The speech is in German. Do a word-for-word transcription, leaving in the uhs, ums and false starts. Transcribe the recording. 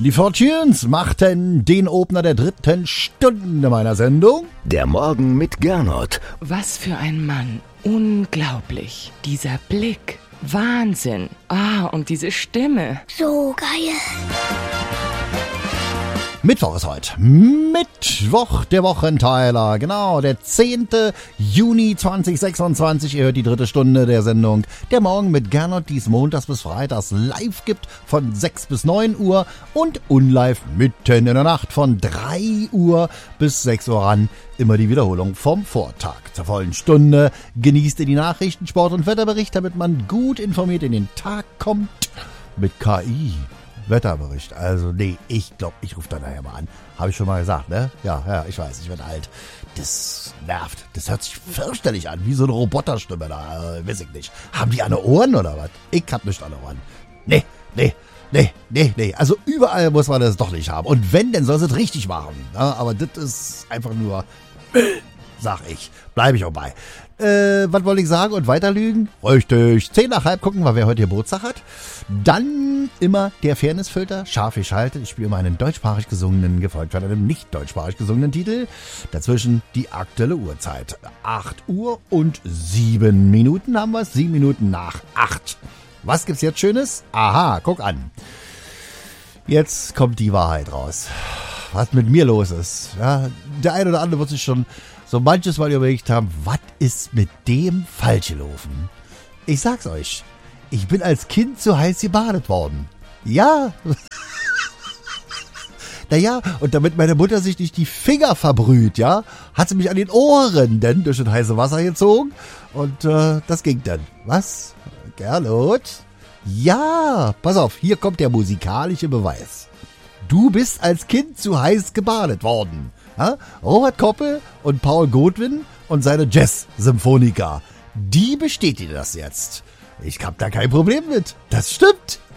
Die Fortunes machten den Opener der dritten Stunde meiner Sendung. Der Morgen mit Gernot. Was für ein Mann. Unglaublich. Dieser Blick. Wahnsinn. Ah, und diese Stimme. So geil. Mittwoch ist heute. Mittwoch, der Wochenteiler. Genau, der zehnte Juni zweitausendsechsundzwanzig. Ihr hört die dritte Stunde der Sendung Der Morgen mit Gernot, die es montags bis freitags live gibt von sechs bis neun Uhr und unlive mitten in der Nacht von drei Uhr bis sechs Uhr ran. Immer die Wiederholung vom Vortag. Zur vollen Stunde genießt ihr die Nachrichten, Sport- und Wetterbericht, damit man gut informiert in den Tag kommt mit K I. Wetterbericht. Also nee, ich glaube, ich rufe da nachher mal an. Habe ich schon mal gesagt, ne? Ja, ja, ich weiß, ich werde alt. Das nervt. Das hört sich fürchterlich an, wie so eine Roboterstimme da. Äh, weiß ich nicht. Haben die alle Ohren oder was? Ich hab nicht alle Ohren. Nee, nee, nee, nee, nee. Also überall muss man das doch nicht haben. Und wenn, dann soll es richtig machen. Ja, aber das ist einfach nur Müll, sag ich. Bleibe ich auch bei. Äh, was wollte ich sagen und weiter lügen? Richtig. Zehn nach halb gucken wir, wer heute Geburtstag hat. Dann immer der Fairnessfilter, scharf geschaltet. Ich spiele immer einen deutschsprachig gesungenen, gefolgt von einem nicht deutschsprachig gesungenen Titel. Dazwischen die aktuelle Uhrzeit. acht Uhr und sieben Minuten haben wir es. sieben Minuten nach acht. Was gibt's jetzt Schönes? Aha, guck an. Jetzt kommt die Wahrheit raus. Was mit mir los ist. Ja, der eine oder andere wird sich schon so manches Mal überlegt haben, was ist mit dem falsch gelaufen? Ich sag's euch. Ich bin als Kind zu heiß gebadet worden. Ja. Naja, und damit meine Mutter sich nicht die Finger verbrüht, ja, hat sie mich an den Ohren denn durch das heiße Wasser gezogen. Und äh, das ging dann. Was? Gernot? Ja, pass auf, hier kommt der musikalische Beweis. Du bist als Kind zu heiß gebadet worden. Ja? Robert Koppel und Paul Godwin und seine Jazz-Symphoniker. Die bestätigen das jetzt. Ich hab da kein Problem mit. Das stimmt.